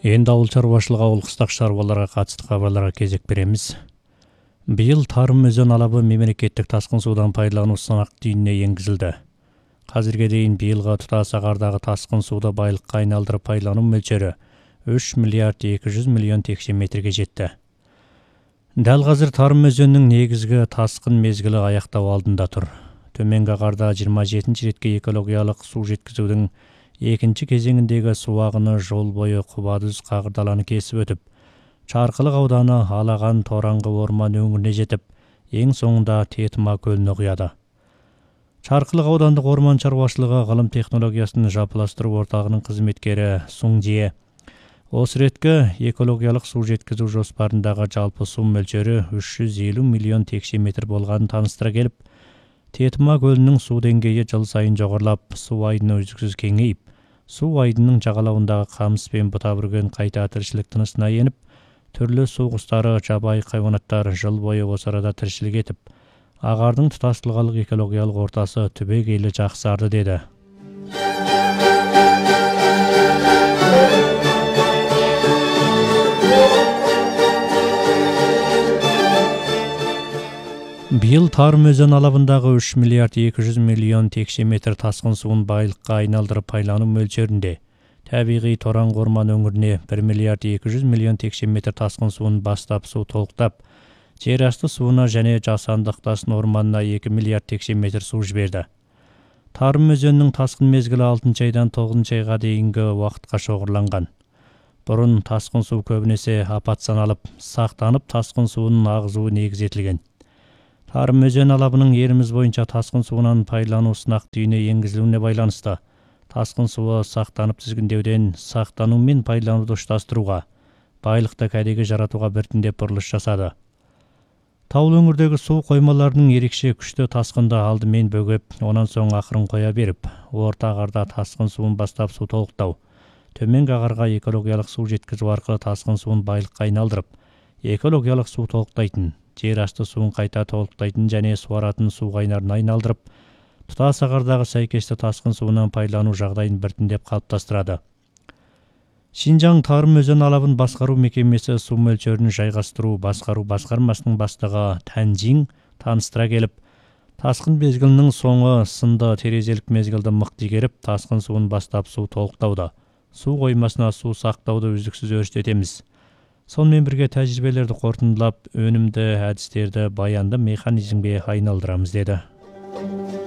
Енді ауыл шаруашылығы ауыл қыстақ шаруаларға қатысты хабарларға кезек береміз. Биыл Тарым өзен алабы мемлекеттік тасқын судан пайдалану сынақ түйініне енгізілді. Қазірге дейін биылғы тұтас ағардағы тасқын суды байлыққа айналдырып пайдалану мөлшері 3 миллиард 200 миллион текше метрге жетті. Дәл қазір Тарым өзенінің негізгі тасқын мезгілі аяқтау алдында тұр. Төменгі ағарда 27-ші ретке экологиялық су жеткізудің екінші кезеңіндегі су ағыны жол бойы Құбадүз қағырдаланы кесіп өтіп, Чарқылық ауданы Алаған Тораңғы орман өңіріне жетіп, ең соңында Тетіма көліне құяды. Чарқылық аудандық орман шаруашылығы ғылым технологиясын жапыластыру орталығының қызметкері Суңжие осы реткі экологиялық су жеткізу жоспарындағы жалпы су мөлшері 350 миллион текше метр болғанын таныстыра келіп, Тетіма көлінің су деңгейі жыл сайын жоғарылап, су айдыны үздіксіз кеңейіп, су айдынының жағалауындағы қамыс пен бұта бүрген қайта тіршілік тынысына еніп, түрлі су құстары, жабайы хайуанаттар жыл бойы осы арада тіршілік етіп, ағардың тұтас тұлғалық экологиялық ортасы түбегейлі жақсарды деді. Биыл Тарым өзен алабындағы 3 миллиард 200 миллион текше метр тасқын суын байлыққа айналдырып пайдалану мөлшерінде табиғи Тораңғы орман өңіріне 1 миллиард 200 миллион текше метр тасқын суын бастап су толықтап, жер асты суына және жасандық тасын орманына 2 миллиард текше метр су жіберді. Тарым өзенінің тасқын мезгілі 6 айдан 9 айға дейінгі уақытқа шоғырланған. Бұрын тасқын су көбінесе апат саналып, сақтанып тасқын суының ағызуы негіз етілген. Тарым өзен алабының еліміз бойынша тасқын суынан пайдалану сынақ түйініне енгізілуіне байланысты тасқын суы сақтанып тізгіндеуден сақтану мен пайдалануды ұштастыруға, байлықты кәдеге жаратуға біртіндеп бұрылыс жасады. Таулы өңірдегі су қоймаларының ерекше күшті тасқынды алдымен бөгеп, онан соң ақырын қоя беріп, орта ағарда тасқын суын бастап су толықтау, төменгі ағарға экологиялық су жеткізу арқылы тасқын суын байлыққа айналдырып, экологиялық су толықтайтын, жер асты суын қайта толықтайтын және суаратын су қайнарына айналдырып, тұтас ағардағы сәйкесті тасқын суынан пайдалану жағдайын біртіндеп қалыптастырады. Шинжаң Тарым өзен алабын басқару мекемесі су мөлшерін жайғастыру басқару басқармасының бастығы Тәнжин таныстыра келіп, тасқын мезгілінің соңы сынды терезелік мезгілді мықты игеріп, тасқын суын бастап су толықтауды, су қоймасына су сақтауды үздіксіз өрістетеміз. Сонымен бірге тәжірибелерді қорытындылап, өнімді әдістерді баянды механизмге айналдырамыз деді.